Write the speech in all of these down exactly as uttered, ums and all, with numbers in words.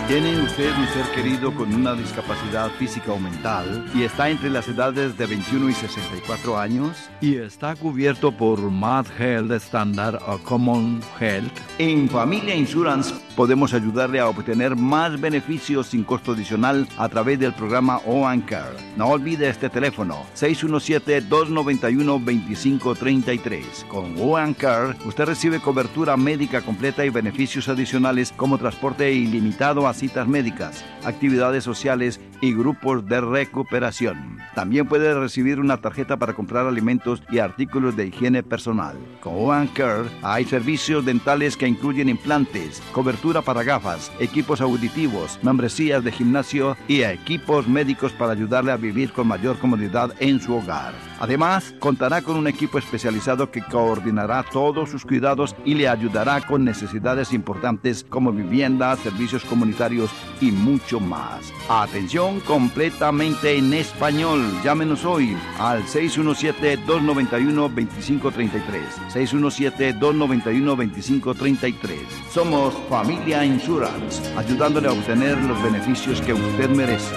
¿Tiene usted un ser querido con una discapacidad física o mental y está entre las edades de veintiuno y sesenta y cuatro años y está cubierto por Mass Health Standard o Common Health? En Familia Insurance podemos ayudarle a obtener más beneficios sin costo adicional a través del programa O and Care. No olvide este teléfono, seis uno siete, dos nueve uno, dos cinco tres tres. Con O and Care, usted recibe cobertura médica completa y beneficios adicionales como transporte ilimitado a citas médicas, actividades sociales y grupos de recuperación. También puede recibir una tarjeta para comprar alimentos y artículos de higiene personal. Con O and Care hay servicios dentales que incluyen implantes, cobertura para gafas, equipos auditivos, membresías de gimnasio y equipos médicos para ayudarle a vivir con mayor comodidad en su hogar. Además, contará con un equipo especializado que coordinará todos sus cuidados y le ayudará con necesidades importantes como vivienda, servicios comunitarios y mucho más. Atención completamente en español. Llámenos hoy al seis uno siete, dos nueve uno, dos cinco tres tres. seis uno siete, dos nueve uno, dos cinco tres tres. Somos Familia Insurance, ayudándole a obtener los beneficios que usted merece.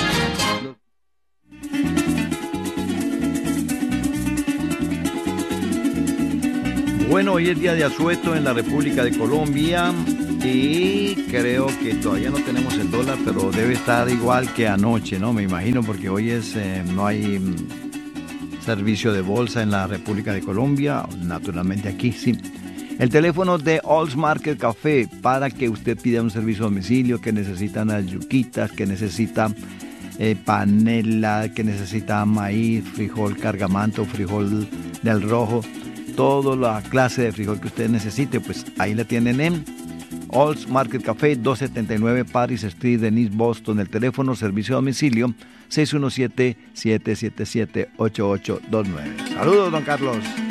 Bueno, hoy es día de asueto en la República de Colombia y creo que todavía no tenemos el dólar, pero debe estar igual que anoche, ¿no? Me imagino, porque hoy es eh, no hay mm, servicio de bolsa en la República de Colombia, naturalmente aquí sí. El teléfono de All's Market Café para que usted pida un servicio a domicilio, que necesita unas yuquitas, que necesita eh, panela, que necesita maíz, frijol cargamanto, frijol del rojo, toda la clase de frijol que usted necesite, pues ahí la tienen en All's Market Café, doscientos setenta y nueve Paris Street en East Boston. El teléfono, servicio a domicilio, seis uno siete, siete siete siete, ocho ocho dos nueve. Saludos, don Carlos.